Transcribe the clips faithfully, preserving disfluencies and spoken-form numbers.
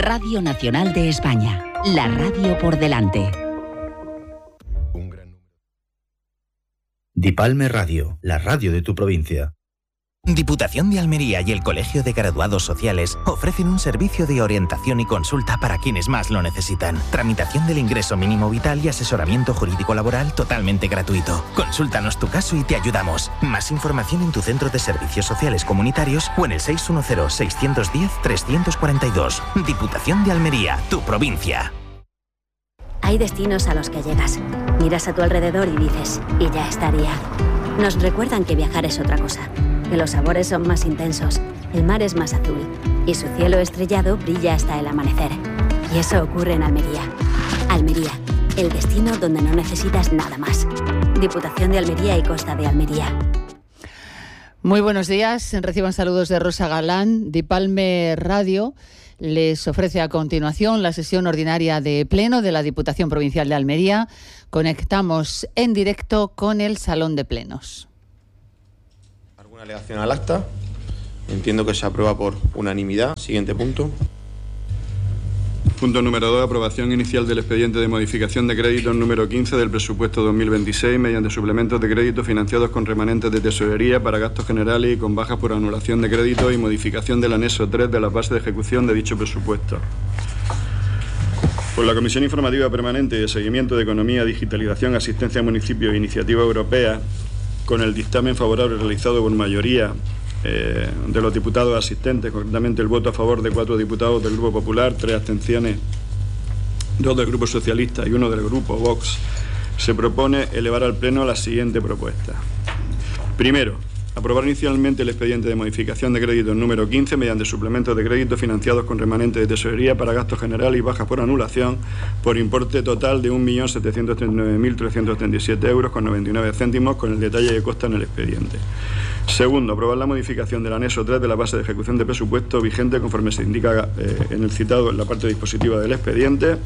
Radio Nacional de España, la radio por delante. Dipalme Radio, la radio de tu provincia. Diputación de Almería y el Colegio de Graduados Sociales ofrecen un servicio de orientación y consulta para quienes más lo necesitan. Tramitación del ingreso mínimo vital y asesoramiento jurídico laboral totalmente gratuito. Consúltanos tu caso y te ayudamos. Más información en tu centro de servicios sociales comunitarios o en el seis uno cero, seis uno cero, tres cuatro dos. Diputación de Almería, tu provincia. Hay destinos a los que llegas, miras a tu alrededor y dices, y ya estaría. Nos recuerdan que viajar es otra cosa, que los sabores son más intensos, el mar es más azul y su cielo estrellado brilla hasta el amanecer. Y eso ocurre en Almería. Almería, el destino donde no necesitas nada más. Diputación de Almería y Costa de Almería. Muy buenos días, reciban saludos de Rosa Galán. Dipalme Radio les ofrece a continuación la sesión ordinaria de Pleno de la Diputación Provincial de Almería. Conectamos en directo con el Salón de Plenos. ¿Alguna alegación al acta? Entiendo que se aprueba por unanimidad. Siguiente punto. Punto número dos. Aprobación inicial del expediente de modificación de créditos número quince del presupuesto dos mil veintiséis mediante suplementos de crédito financiados con remanentes de tesorería para gastos generales y con bajas por anulación de créditos y modificación del anexo tres de las bases de ejecución de dicho presupuesto. Por la Comisión Informativa Permanente de Seguimiento de Economía, Digitalización, Asistencia a Municipios e Iniciativa Europea, con el dictamen favorable realizado por mayoría eh, de los diputados asistentes, concretamente el voto a favor de cuatro diputados del Grupo Popular, tres abstenciones, dos del Grupo Socialista y uno del Grupo Vox, se propone elevar al Pleno la siguiente propuesta. Primero, aprobar inicialmente el expediente de modificación de créditos número quince mediante suplementos de crédito financiados con remanente de tesorería para gastos generales y bajas por anulación por importe total de un millón setecientos treinta y nueve mil trescientos treinta y siete euros con noventa y nueve céntimos con el detalle que consta en el expediente. Segundo, aprobar la modificación del anexo tres de la base de ejecución de presupuesto vigente conforme se indica eh, en el citado en la parte dispositiva del expediente.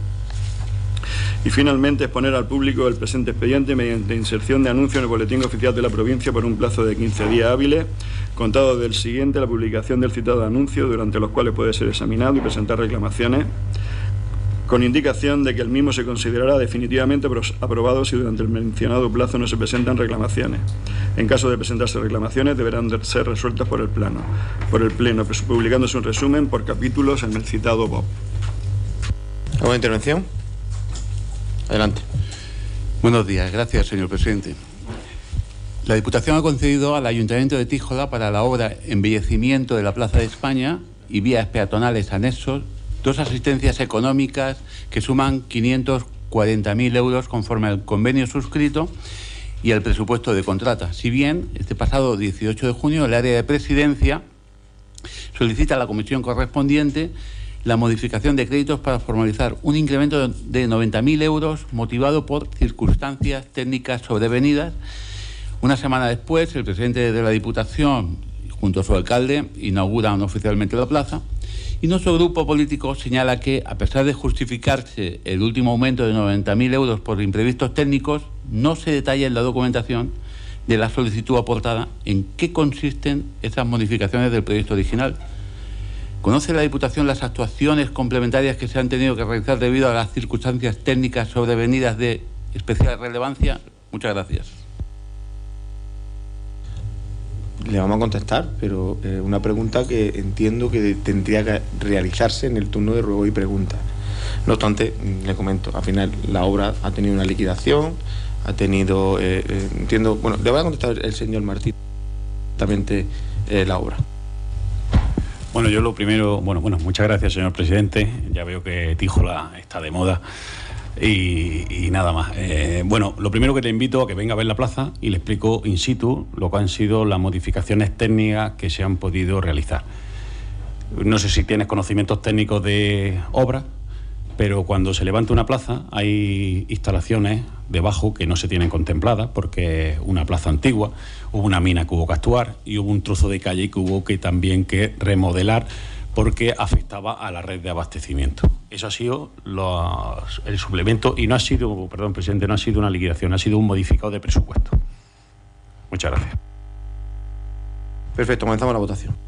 Y finalmente exponer al público el presente expediente mediante inserción de anuncio en el boletín oficial de la provincia por un plazo de quince días hábiles, contado del siguiente a la publicación del citado anuncio, durante los cuales puede ser examinado y presentar reclamaciones, con indicación de que el mismo se considerará definitivamente aprobado si durante el mencionado plazo no se presentan reclamaciones. En caso de presentarse reclamaciones, deberán ser resueltas por el pleno, por el pleno, publicándose un resumen por capítulos en el citado B O P. ¿Alguna intervención? Adelante. Buenos días, gracias, señor presidente. La Diputación ha concedido al Ayuntamiento de Tíjola para la obra Embellecimiento de la Plaza de España y vías peatonales anexos dos asistencias económicas que suman quinientos cuarenta mil euros conforme al convenio suscrito y el presupuesto de contrata. Si bien, este pasado dieciocho de junio, el área de presidencia solicita a la comisión correspondiente la modificación de créditos para formalizar un incremento de noventa mil euros motivado por circunstancias técnicas sobrevenidas. Una semana después, el presidente de la Diputación, junto a su alcalde, inauguran oficialmente la plaza y nuestro grupo político señala que, a pesar de justificarse el último aumento de noventa mil euros por imprevistos técnicos, no se detalla en la documentación de la solicitud aportada en qué consisten esas modificaciones del proyecto original. ¿Conoce la Diputación las actuaciones complementarias que se han tenido que realizar debido a las circunstancias técnicas sobrevenidas de especial relevancia? Muchas gracias. Le vamos a contestar, pero eh, una pregunta que entiendo que tendría que realizarse en el turno de ruego y pregunta. No obstante, le comento, al final la obra ha tenido una liquidación, ha tenido, eh, eh, entiendo, bueno, le voy a contestar el señor Martín, exactamente eh, la obra. Bueno, yo lo primero, bueno, bueno, muchas gracias, señor presidente. Ya veo que Tíjola está de moda y, y nada más. Eh, bueno, lo primero que te invito a que venga a ver la plaza y le explico in situ lo que han sido las modificaciones técnicas que se han podido realizar. No sé si tienes conocimientos técnicos de obra, pero cuando se levanta una plaza hay instalaciones debajo que no se tienen contempladas porque es una plaza antigua, hubo una mina que hubo que actuar y hubo un trozo de calle que hubo que también que remodelar porque afectaba a la red de abastecimiento. Eso ha sido los, el suplemento y no ha sido, perdón, presidente, no ha sido una liquidación, ha sido un modificado de presupuesto. Muchas gracias. Perfecto, comenzamos la votación.